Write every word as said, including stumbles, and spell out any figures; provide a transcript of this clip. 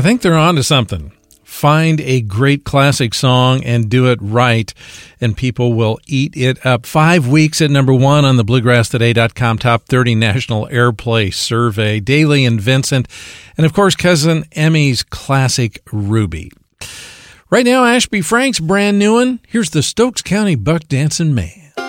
I think they're on to something. Find a great classic song and do it right, and people will eat it up. Five weeks at number one on the bluegrass today dot com Top thirty National Airplay Survey. Daly and Vincent, and of course, Cousin Emmy's classic Ruby. Right now, Ashby Frank's brand new one. Here's the Stokes County Buck Dancing Man.